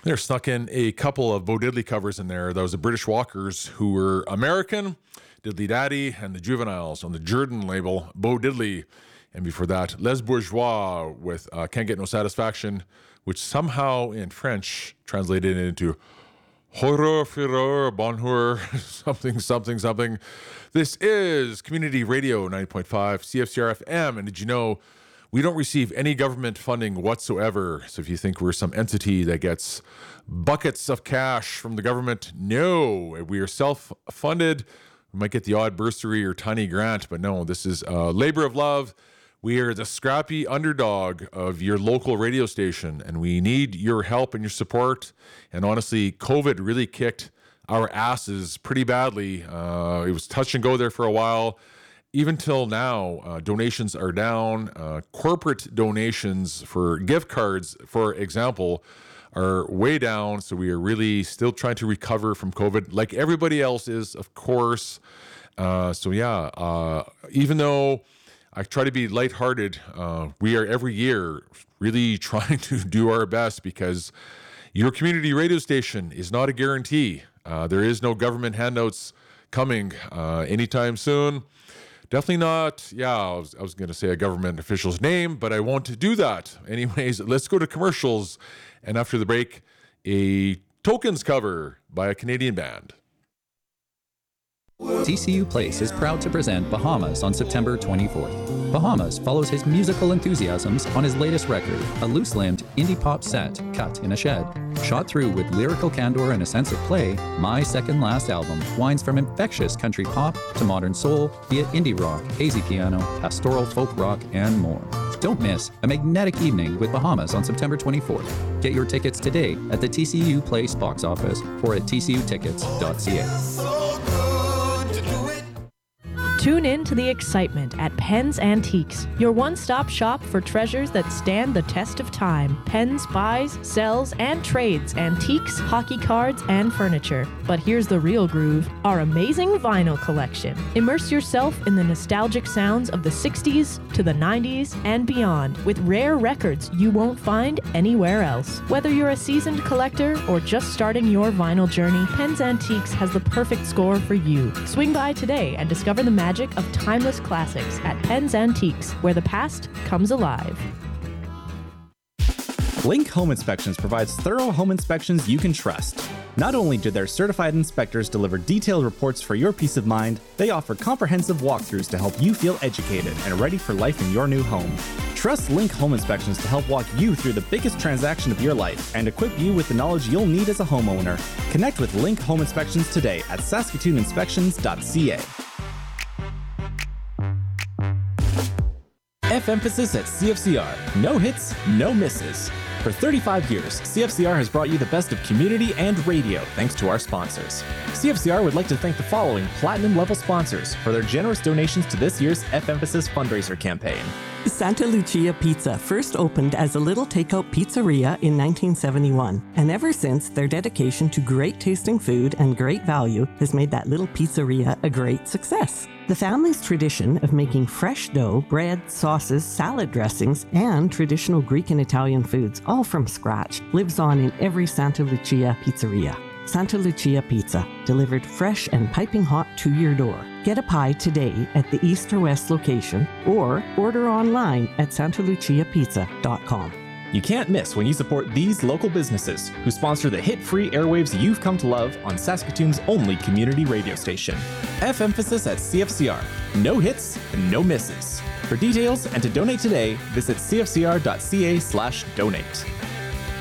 There snuck in a couple of Bo Diddley covers in there. That was the British Walkers, who were American, Diddley Daddy, and the Juveniles on the Jordan label, Bo Diddley. And before that, Les Bourgeois with Can't Get No Satisfaction, which somehow in French translated into Horror, Fureur, Bonheur, something. This is Community Radio 90.5 CFCR FM. And did you know we don't receive any government funding whatsoever? So if you think we're some entity that gets buckets of cash from the government, no, we are self-funded. We might get the odd bursary or tiny grant, but no, this is a labor of love. We are the scrappy underdog of your local radio station, and we need your help and your support. And honestly, COVID really kicked our asses pretty badly. It was touch and go there for a while. Even till now, donations are down. Corporate donations for gift cards, for example, are way down. So we are really still trying to recover from COVID, like everybody else is, of course. Even though I try to be lighthearted, we are every year really trying to do our best, because your community radio station is not a guarantee. There is no government handouts coming anytime soon. Definitely not, I was going to say a government official's name, but I won't do that. Anyways, let's go to commercials. And after the break, a Tokens cover by a Canadian band. TCU Place is proud to present Bahamas on September 24th. Bahamas follows his musical enthusiasms on his latest record, a loose-limbed indie pop set cut in a shed. Shot through with lyrical candor and a sense of play, My Second Last album winds from infectious country pop to modern soul via indie rock, hazy piano, pastoral folk rock, and more. Don't miss a magnetic evening with Bahamas on September 24th. Get your tickets today at the TCU Place box office or at tcutickets.ca. Tune in to the excitement at Penn's Antiques, your one-stop shop for treasures that stand the test of time. Penn's buys, sells, and trades antiques, hockey cards, and furniture. But here's the real groove, our amazing vinyl collection. Immerse yourself in the nostalgic sounds of the 60s to the 90s and beyond, with rare records you won't find anywhere else. Whether you're a seasoned collector or just starting your vinyl journey, Penn's Antiques has the perfect score for you. Swing by today and discover the magic of timeless classics at Penn's Antiques, where the past comes alive. Link Home Inspections provides thorough home inspections you can trust. Not only do their certified inspectors deliver detailed reports for your peace of mind, they offer comprehensive walkthroughs to help you feel educated and ready for life in your new home. Trust Link Home Inspections to help walk you through the biggest transaction of your life and equip you with the knowledge you'll need as a homeowner. Connect with Link Home Inspections today at saskatooninspections.ca. F-Emphasis at CFCR. No hits, no misses. For 35 years, CFCR has brought you the best of community and radio thanks to our sponsors. CFCR would like to thank the following platinum-level sponsors for their generous donations to this year's F-Emphasis fundraiser campaign. Santa Lucia Pizza first opened as a little takeout pizzeria in 1971, and ever since, their dedication to great tasting food and great value has made that little pizzeria a great success. The family's tradition of making fresh dough, bread, sauces, salad dressings, and traditional Greek and Italian foods, all from scratch, lives on in every Santa Lucia pizzeria. Santa Lucia Pizza, delivered fresh and piping hot to your door. Get a pie today at the East or West location, or order online at santaluciapizza.com. You can't miss when you support these local businesses who sponsor the hit-free airwaves you've come to love on Saskatoon's only community radio station. F-Emphasis at CFCR. No hits, no misses. For details and to donate today, visit cfcr.ca/donate.